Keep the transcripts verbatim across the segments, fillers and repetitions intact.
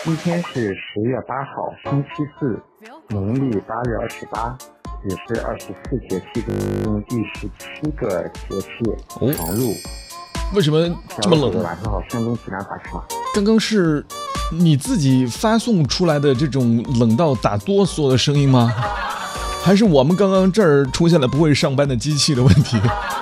今天是十月八号，星期四，农历八月二十八，也是二十四节气中第十七个节气长露。 为什么这么冷？ 晚上好，山东济南法师。 刚刚是你自己发送出来的这种冷到打哆嗦的声音吗？还是我们刚刚这儿出现了不会上班的机器的问题？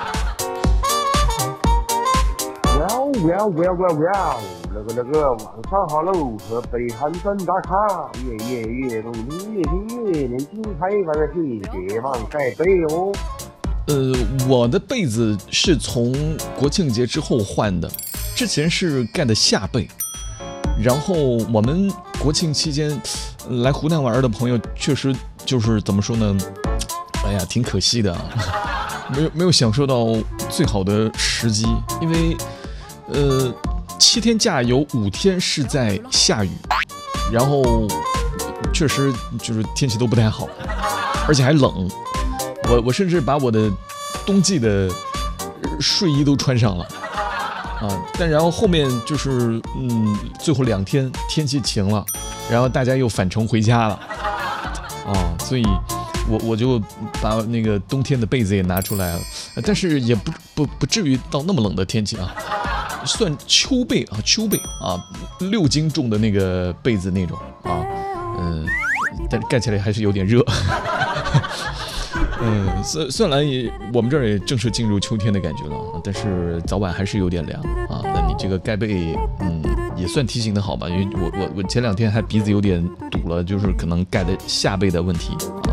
Well well well well well， 那个那个晚上好喽，河北寒山打卡，夜夜夜动听，越听越年轻，开饭的是别忘盖被哦。 呃，我的被子是从国庆节之后换的，之前是盖的下被。然后我们国庆期间来湖南玩的朋友，确实就是怎么说呢？哎呀，挺可惜的啊，没有没有享受到最好的时机，因为呃七天假有五天是在下雨，然后确实就是天气都不太好，而且还冷。我我甚至把我的冬季的睡衣都穿上了啊，但然后后面就是嗯，最后两天天气晴了，然后大家又返程回家了啊，所以我我就把那个冬天的被子也拿出来了，但是也不不不至于到那么冷的天气啊，算秋被啊，秋被啊，六斤重的那个被子那种啊，嗯，但是盖起来还是有点热。嗯，虽虽然也我们这儿也正式进入秋天的感觉了，但是早晚还是有点凉啊。那你这个盖被，嗯，也算提醒的好吧？因为我我我前两天还鼻子有点堵了，就是可能盖的下背的问题啊。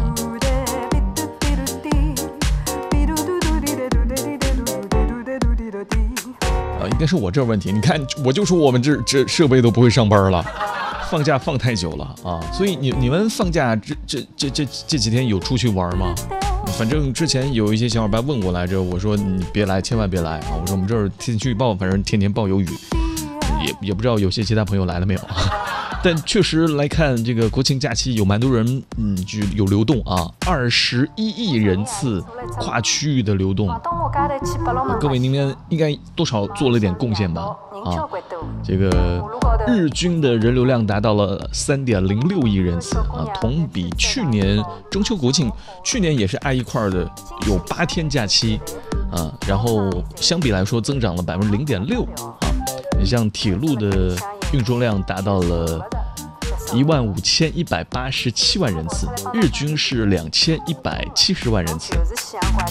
啊，应该是我这问题。你看，我就说我们这这设备都不会上班了。放假放太久了啊，所以你你们放假这这这这这几天有出去玩吗？反正之前有一些小伙伴问我来着，我说你别来，千万别来啊！我说我们这儿天气预报反正天天报有雨，也也不知道有些其他朋友来了没有。但确实来看这个国庆假期有蛮多人，嗯，就有流动啊，二十一亿人次跨区域的流动。各位，你们应该多少做了点贡献吧？啊，这个日均的人流量达到了三点零六亿人次啊，同比去年中秋国庆，去年也是挨一块的，有八天假期啊，然后相比来说增长了百分之零点六啊。你像铁路的运输量达到了一万五千一百八十七万人次，日均是两千一百七十万人次。